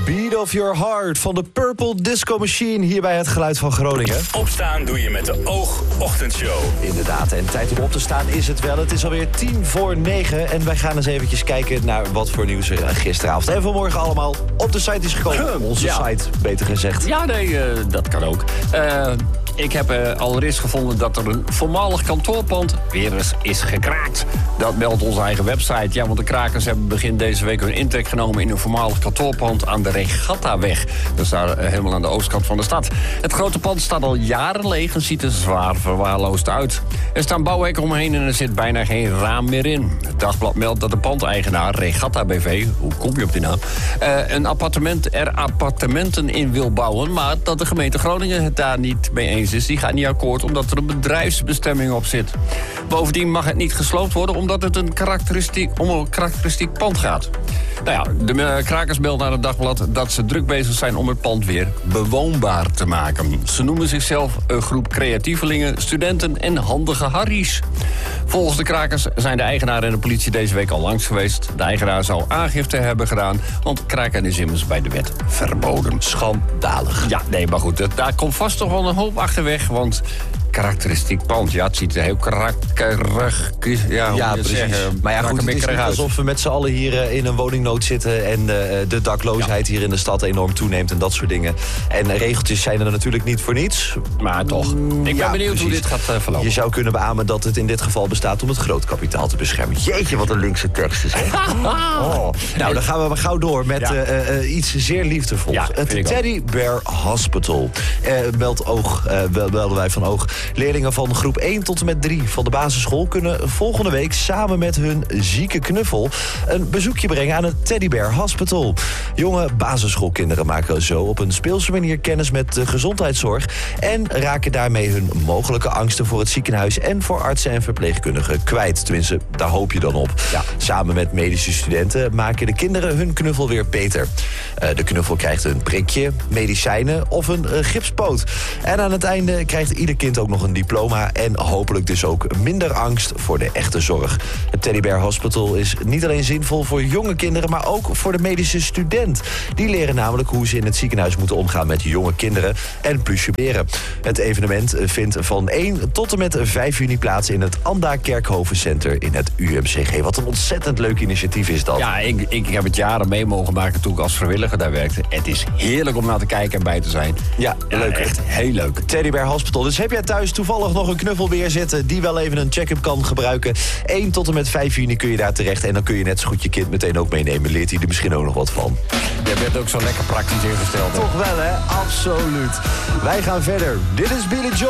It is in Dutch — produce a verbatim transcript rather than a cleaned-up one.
Beat of Your Heart van de Purple Disco Machine hier bij het Geluid van Groningen. Opstaan doe je met de Oogochtendshow. Inderdaad, en tijd om op te staan is het wel. Het is alweer tien voor negen en wij gaan eens eventjes kijken naar wat voor nieuws er gisteravond en vanmorgen allemaal op de site is gekomen. Onze ja. site, beter gezegd. Ja, nee, uh, dat kan ook. Uh, ik heb uh, allereerst gevonden dat er een voormalig kantoorpand weer eens is gekraakt. Dat meldt onze eigen website. Ja, want de krakers hebben begin deze week hun intrek genomen in een voormalig kantoorpand aan de Regattaweg. Dat is daar uh, helemaal aan de oostkant van de stad. Het grote pand staat al jaren leeg en ziet er zwaar verwaarloosd uit. Er staan bouwhekken omheen en er zit bijna geen raam meer in. Het dagblad meldt dat de pandeigenaar Regatta B V, hoe kom je op die naam, uh, een appartement, er appartementen in wil bouwen, maar dat de gemeente Groningen het daar niet mee eens is. Die gaat niet akkoord omdat er een bedrijfsbestemming op zit. Bovendien mag het niet gesloopt worden omdat het een karakteristiek, om een karakteristiek pand gaat. Nou ja, de uh, krakers melden aan het dagblad dat ze druk bezig zijn om het pand weer bewoonbaar te maken. Ze noemen zichzelf een groep creatievelingen, studenten en handige harries. Volgens de krakers zijn de eigenaar en de politie deze week al langs geweest. De eigenaar zou aangifte hebben gedaan, want kraken is immers bij de wet verboden. Schandalig. Ja, nee, maar goed, daar komt vast toch wel een hoop achterweg, want karakteristiek pand, ja, het ziet er heel karakterig, ja, Ja, precies. zeggen, maar ja, goed, het is niet uit. alsof we met z'n allen hier uh, in een woningnood zitten en uh, de dakloosheid ja. hier in de stad enorm toeneemt en dat soort dingen. En regeltjes zijn er natuurlijk niet voor niets. Maar toch, ik ben ja, benieuwd precies. hoe dit gaat uh, verlopen. Je zou kunnen beamen dat het in dit geval bestaat om het grootkapitaal te beschermen. Jeetje, wat een linkse teksten zeg. Oh. Nou, dan gaan we maar gauw door met ja. uh, uh, iets zeer liefdevols. Ja, het Teddy Bear Hospital. Uh, meldt Oog, uh, melden wij van Oog. Leerlingen van groep één tot en met drie van de basisschool kunnen volgende week samen met hun zieke knuffel een bezoekje brengen aan het Teddy Bear Hospital. Jonge basisschoolkinderen maken zo op een speelse manier kennis met de gezondheidszorg en raken daarmee hun mogelijke angsten voor het ziekenhuis en voor artsen en verpleegkundigen kwijt. Tenminste, daar hoop je dan op. Ja. Samen met medische studenten maken de kinderen hun knuffel weer beter. Uh, de knuffel krijgt een prikje, medicijnen of een uh, gipspoot. En aan het einde krijgt ieder kind ook nog een diploma en hopelijk dus ook minder angst voor de echte zorg. Het Teddy Bear Hospital is niet alleen zinvol voor jonge kinderen, maar ook voor de medische student. Die leren namelijk hoe ze in het ziekenhuis moeten omgaan met jonge kinderen en plusjeberen. Het evenement vindt van één tot en met vijf juni plaats in het Anda Kerkhoven Center in het U M C G. Wat een ontzettend leuk initiatief is dat. Ja, ik, ik heb het jaren mee mogen maken toen ik als vrijwilliger daar werkte. Het is heerlijk om naar te kijken en bij te zijn. Ja, ja leuk. Echt heel leuk. Teddy Bear Hospital. Dus heb jij thuis toevallig nog een knuffelbeer zitten die wel even een check-up kan gebruiken? één tot en met vijf juni kun je daar terecht en dan kun je net zo goed je kind meteen ook meenemen. Leert hij er misschien ook nog wat van. Jij bent ook zo lekker praktisch ingesteld. Hè? Toch wel, hè? Absoluut. Wij gaan verder. Dit is Billy Joel.